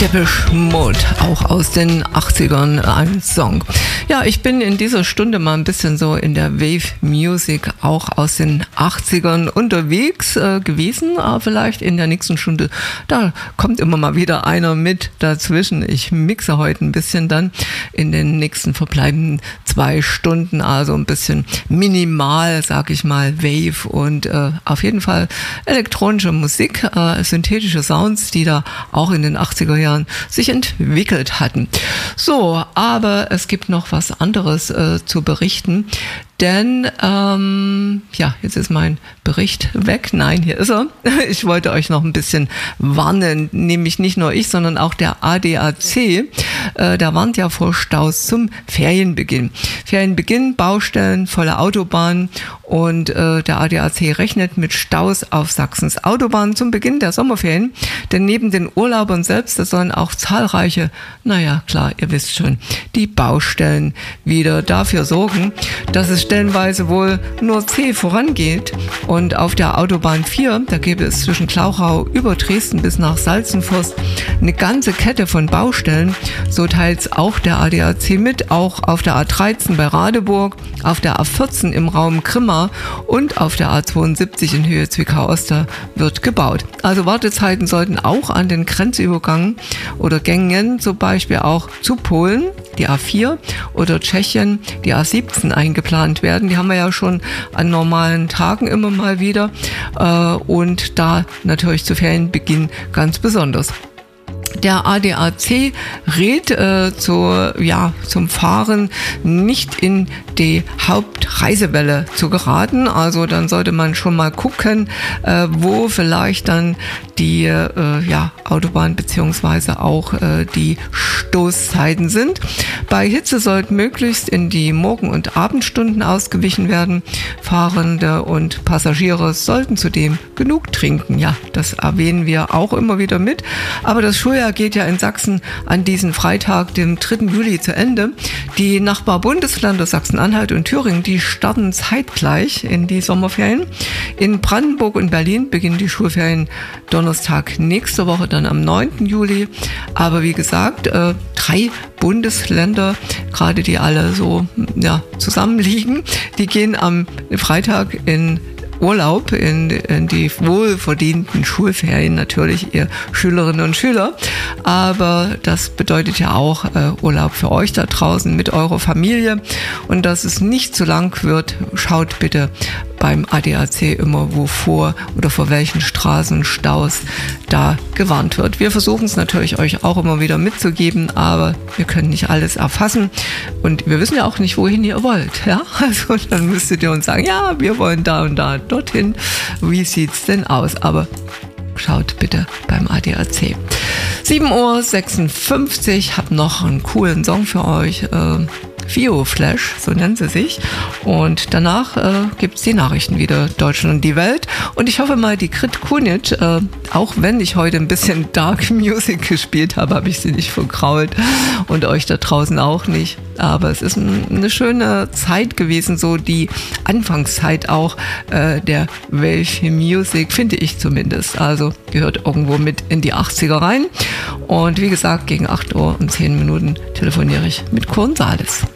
Depeche Mode, auch aus den 80ern ein Song. Ja, ich bin in dieser Stunde mal ein bisschen so in der Wave Music auch aus den 80ern unterwegs gewesen, aber vielleicht in der nächsten Stunde, da kommt immer mal wieder einer mit dazwischen. Ich mixe heute ein bisschen dann in den nächsten verbleibenden 2 Stunden, also ein bisschen minimal, sag ich mal, Wave und auf jeden Fall elektronische Musik, synthetische Sounds, die da auch in den 80er Jahren sich entwickelt hatten. So, aber es gibt noch was anderes zu berichten, denn ja, jetzt ist mein Bericht weg. Nein, hier ist er. Ich wollte euch noch ein bisschen warnen, nämlich nicht nur ich, sondern auch der ADAC. Der warnt ja vor Staus zum Ferienbeginn. Ferienbeginn, Baustellen, volle Autobahnen und der ADAC rechnet mit Staus auf Sachsens Autobahnen zum Beginn der Sommerferien. Denn neben den Urlaubern selbst, da sollen auch zahlreiche, naja, klar, ihr wisst schon, die Baustellen wieder dafür sorgen, dass es stellenweise wohl nur zäh vorangeht. Und auf der Autobahn 4, da gäbe es zwischen Glauchau über Dresden bis nach Salzenforst eine ganze Kette von Baustellen. So teilt auch der ADAC mit, auch auf der A13 bei Radeburg, auf der A14 im Raum Grimma und auf der A72 in Höhe Zwickau-Oster wird gebaut. Also Wartezeiten sollten auch an den Grenzübergängen oder Gängen, zum Beispiel auch zu Polen, die A4 oder Tschechien, die A17 eingeplant werden. Die haben wir ja schon an normalen Tagen immer mal wieder und da natürlich zu Ferienbeginn ganz besonders. Der ADAC rät zum Fahren nicht in die Hauptreisewelle zu geraten. Also dann sollte man schon mal gucken, wo vielleicht dann die Autobahn beziehungsweise auch die Stoßzeiten sind. Bei Hitze sollten möglichst in die Morgen- und Abendstunden ausgewichen werden. Fahrende und Passagiere sollten zudem genug trinken. Ja, das erwähnen wir auch immer wieder mit. Aber das Schuljahr geht ja in Sachsen an diesem Freitag, dem 3. Juli, zu Ende. Die Nachbarbundesländer Sachsen-Anhalt und Thüringen, die starten zeitgleich in die Sommerferien. In Brandenburg und Berlin beginnen die Schulferien Donnerstag nächste Woche, dann am 9. Juli. Aber wie gesagt, 3 Bundesländer, gerade die alle so zusammenliegen, die gehen am Freitag in Urlaub, in die wohlverdienten Schulferien natürlich, ihr Schülerinnen und Schüler. Aber das bedeutet ja auch Urlaub für euch da draußen mit eurer Familie. Und dass es nicht zu lang wird, schaut bitte beim ADAC immer, wovor oder vor welchen Straßenstaus da gewarnt wird. Wir versuchen es natürlich euch auch immer wieder mitzugeben, aber wir können nicht alles erfassen und wir wissen ja auch nicht, wohin ihr wollt. Ja? Also dann müsstet ihr uns sagen, ja, wir wollen da und da dorthin. Wie sieht's denn aus? Aber schaut bitte beim ADAC. 7:56 Uhr, hab noch einen coolen Song für euch. Vio Flash, so nennt sie sich. Und danach gibt's die Nachrichten wieder, Deutschland und die Welt. Und ich hoffe mal, die Grit Kunic, auch wenn ich heute ein bisschen Dark Music gespielt habe, habe ich sie nicht verkrault und euch da draußen auch nicht. Aber es ist eine schöne Zeit gewesen, so die Anfangszeit auch der Wave Music, finde ich zumindest. Also gehört irgendwo mit in die 80er rein. Und wie gesagt, gegen 8 Uhr und 10 Minuten telefoniere ich mit Gonzales.